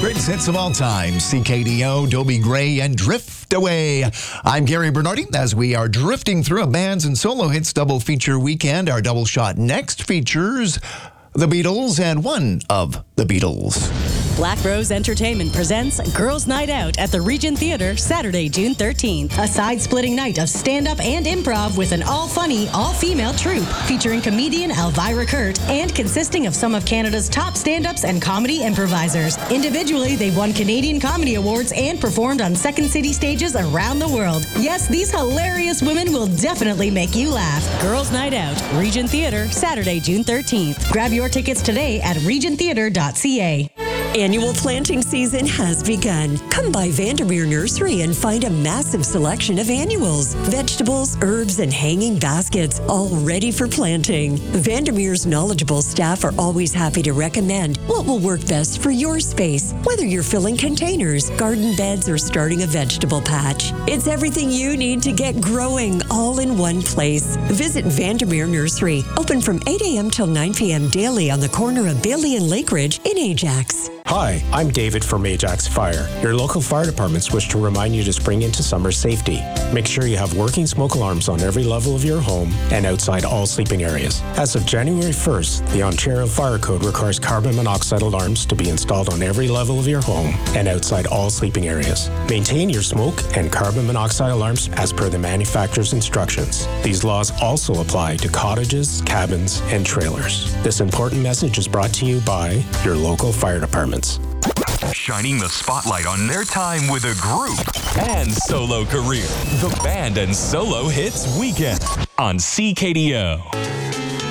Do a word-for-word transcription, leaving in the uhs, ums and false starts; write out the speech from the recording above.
Greatest hits of all time, C K D O, Dobie Gray, and Drift Away. I'm Gary Bernardi, as we are drifting through a bands and solo hits double feature weekend. Our double shot next features the Beatles and one of the Beatles. Black Rose Entertainment presents Girls' Night Out at the Regent Theatre, Saturday, June thirteenth. A side-splitting night of stand-up and improv with an all-funny, all-female troupe featuring comedian Elvira Kurt and consisting of some of Canada's top stand-ups and comedy improvisers. Individually, they've won Canadian Comedy Awards and performed on Second City stages around the world. Yes, these hilarious women will definitely make you laugh. Girls' Night Out, Regent Theatre, Saturday, June thirteenth. Grab your tickets today at regent theatre dot c a. Annual planting season has begun. Come by Vandermeer Nursery and find a massive selection of annuals, vegetables, herbs, and hanging baskets, all ready for planting. Vandermeer's knowledgeable staff are always happy to recommend what will work best for your space, whether you're filling containers, garden beds, or starting a vegetable patch. It's everything you need to get growing all in one place. Visit Vandermeer Nursery, open from eight a.m. till nine p.m. daily on the corner of Bailey and Lake Ridge in Ajax. Hi, I'm David from Ajax Fire. Your local fire departments wish to remind you to spring into summer safety. Make sure you have working smoke alarms on every level of your home and outside all sleeping areas. As of January first, the Ontario Fire Code requires carbon monoxide alarms to be installed on every level of your home and outside all sleeping areas. Maintain your smoke and carbon monoxide alarms as per the manufacturer's instructions. These laws also apply to cottages, cabins, and trailers. This important message is brought to you by your local fire department. Shining the spotlight on their time with a group and solo career. The Band and Solo Hits Weekend on C K D O.